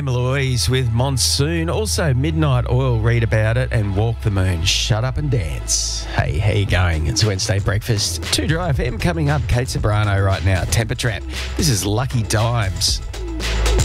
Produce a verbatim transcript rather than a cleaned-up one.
Emma Louise with Monsoon. Also, Midnight Oil, read about it, and Walk the Moon, Shut Up and Dance. Hey, how you going? It's Wednesday breakfast. two Dry F M coming up. Kate Sobrano right now. Temper Trap. This is Lucky Dimes.